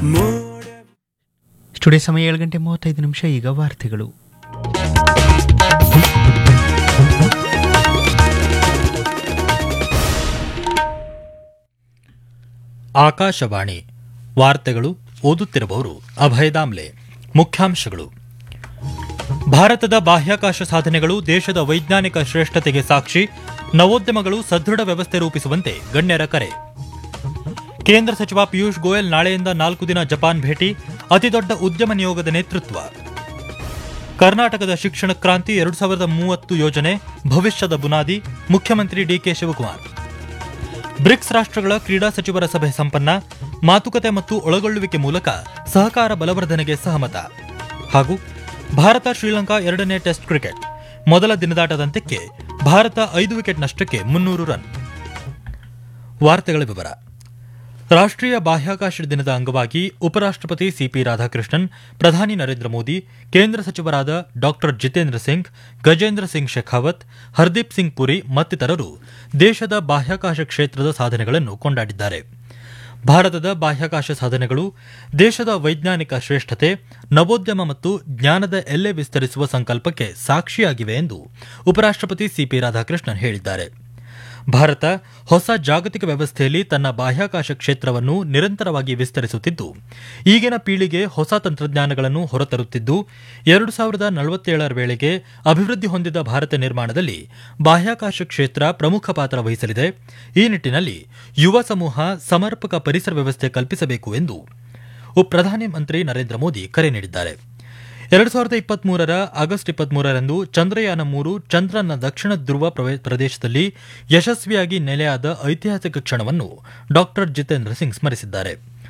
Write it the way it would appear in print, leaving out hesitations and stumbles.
Studio ಸಮಯ 7:35 ಈಗ ವಾರ್ತೆಗಳು. ಆಕಾಶವಾಣಿ ವಾರ್ತೆಗಳು ಓದುತ್ತಿರುವವರು ಅಭಯ ದಾಮ್ಲೆ. ಮುಖ್ಯಾಂಶಗಳು: ಭಾರತದ ಬಾಹ್ಯಾಕಾಶ ಸಾಧನೆಗಳು ದೇಶದ ವೈಜ್ಞಾನಿಕ ಶ್ರೇಷ್ಠತೆಗೆ ಸಾಕ್ಷಿ, ನವೋದ್ಯಮಗಳು ಸದೃಢ ವ್ಯವಸ್ಥೆ ರೂಪಿಸುವಂತೆ ಗಣ್ಯರ ಕರೆ. ಕೇಂದ್ರ ಸಚಿವ ಪಿಯೂಷ್ ಗೋಯಲ್ ನಾಳೆಯಿಂದ 4 ದಿನ ಜಪಾನ್ ಭೇಟಿ, ಅತಿದೊಡ್ಡ ಉದ್ಯಮ ನಿಯೋಗದ ನೇತೃತ್ವ. ಕರ್ನಾಟಕದ ಶಿಕ್ಷಣ ಕ್ರಾಂತಿ 2030 ಯೋಜನೆ ಭವಿಷ್ಯದ ಬುನಾದಿ, ಮುಖ್ಯಮಂತ್ರಿ ಡಿಕೆ ಶಿವಕುಮಾರ್. ಬ್ರಿಕ್ಸ್ ರಾಷ್ಟ್ರಗಳ ಕ್ರೀಡಾ ಸಚಿವರ ಸಭೆ ಸಂಪನ್ನ, ಮಾತುಕತೆ ಮತ್ತು ಒಳಗೊಳ್ಳುವಿಕೆ ಮೂಲಕ ಸಹಕಾರ ಬಲವರ್ಧನೆಗೆ ಸಹಮತ. ಹಾಗೂ ಭಾರತ ಶ್ರೀಲಂಕಾ 2ನೇ ಟೆಸ್ಟ್ ಕ್ರಿಕೆಟ್ ಮೊದಲ ದಿನದಾಟದಂತ್ಯಕ್ಕೆ ಭಾರತ 5 ವಿಕೆಟ್ ನಷ್ಟಕ್ಕೆ 300 ರನ್. ವಾರ್ತೆಗಳ ವಿವರ. ರಾಷ್ಟ್ರೀಯ ಬಾಹ್ಯಾಕಾಶ ದಿನದ ಅಂಗವಾಗಿ ಉಪರಾಷ್ಟ್ರಪತಿ ಸಿಪಿ ರಾಧಾಕೃಷ್ಣನ್, ಪ್ರಧಾನಿ ನರೇಂದ್ರ ಮೋದಿ, ಕೇಂದ್ರ ಸಚಿವರಾದ ಡಾ ಜಿತೇಂದ್ರ ಸಿಂಗ್, ಗಜೇಂದ್ರ ಸಿಂಗ್ ಶೆಖಾವತ್, ಹರ್ದೀಪ್ ಸಿಂಗ್ ಪುರಿ ಮತ್ತಿತರರು ದೇಶದ ಬಾಹ್ಯಾಕಾಶ ಕ್ಷೇತ್ರದ ಸಾಧನೆಗಳನ್ನು ಕೊಂಡಾಡಿದ್ದಾರೆ. ಭಾರತದ ಬಾಹ್ಯಾಕಾಶ ಸಾಧನೆಗಳು ದೇಶದ ವೈಜ್ಞಾನಿಕ ಶ್ರೇಷ್ಠತೆ, ನವೋದ್ಯಮ ಮತ್ತು ಜ್ಞಾನದ ಎಲ್ಲೆ ವಿಸ್ತರಿಸುವ ಸಂಕಲ್ಪಕ್ಕೆ ಸಾಕ್ಷಿಯಾಗಿವೆ ಎಂದು ಉಪರಾಷ್ಟ್ರಪತಿ ಸಿಪಿ ರಾಧಾಕೃಷ್ಣನ್ ಹೇಳಿದ್ದಾರೆ. ಭಾರತ ಹೊಸ ಜಾಗತಿಕ ವ್ಯವಸ್ಥೆಯಲ್ಲಿ ತನ್ನ ಬಾಹ್ಯಾಕಾಶ ಕ್ಷೇತ್ರವನ್ನು ನಿರಂತರವಾಗಿ ವಿಸ್ತರಿಸುತ್ತಿದ್ದು, ಈಗಿನ ಪೀಳಿಗೆ ಹೊಸ ತಂತ್ರಜ್ಞಾನಗಳನ್ನು ಹೊರತರುತ್ತಿದ್ದು, 2047ರ ವೇಳೆಗೆ ಅಭಿವೃದ್ಧಿ ಹೊಂದಿದ ಭಾರತ ನಿರ್ಮಾಣದಲ್ಲಿ ಬಾಹ್ಯಾಕಾಶ ಕ್ಷೇತ್ರ ಪ್ರಮುಖ ಪಾತ್ರ ವಹಿಸಲಿದೆ. ಈ ನಿಟ್ಟಿನಲ್ಲಿ ಯುವ ಸಮೂಹ ಸಮರ್ಪಕ ಪರಿಸರ ವ್ಯವಸ್ಥೆ ಕಲ್ಪಿಸಬೇಕು ಎಂದು ಪ್ರಧಾನಮಂತ್ರಿ ನರೇಂದ್ರ ಮೋದಿ ಕರೆ ನೀಡಿದ್ದಾರೆ. 2023ರ ಆಗಸ್ಟ್ 23ರಂದು ಚಂದ್ರಯಾನ 3 ಚಂದ್ರನ ದಕ್ಷಿಣ ಧ್ರುವ ಪ್ರದೇಶದಲ್ಲಿ ಯಶಸ್ವಿಯಾಗಿ ನೆಲೆಯಾದ ಐತಿಹಾಸಿಕ ಕ್ಷಣವನ್ನು ಡಾ ಜಿತೇಂದ್ರ ಸಿಂಗ್ ಸ್ಮರಿಸಿದ್ದಾರೆ.